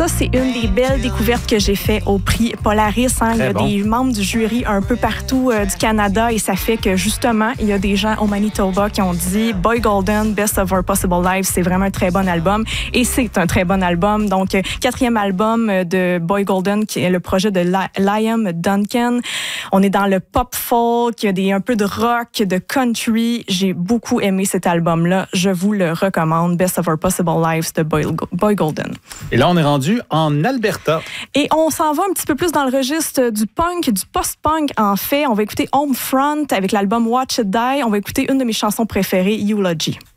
Ça, c'est une des belles découvertes que j'ai fait au prix Polaris. Il y a des membres du jury un peu partout du Canada et ça fait que, justement, il y a des gens au Manitoba qui ont dit Boy Golden, Best of Our Possible Lives, c'est vraiment un très bon album. Et c'est un très bon album. Donc, 4e album de Boy Golden, qui est le projet de Liam Duncan. On est dans le pop folk, il y a un peu de rock, de country. J'ai beaucoup aimé cet album-là. Je vous le recommande. Best of Our Possible Lives de Boy Golden. Et là, on est rendu en Alberta. Et on s'en va un petit peu plus dans le registre du punk, du post-punk, en fait. On va écouter Homefront avec l'album Watch It Die. On va écouter une de mes chansons préférées, Eulogy.